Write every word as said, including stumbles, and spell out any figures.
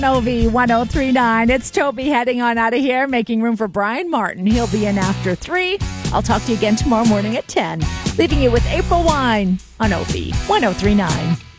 O V one oh three point nine. It's Toby heading on out of here, making room for Brian Martin. He'll be in after three. I'll talk to you again tomorrow morning at ten, leaving you with April Wine on O V one oh three point nine.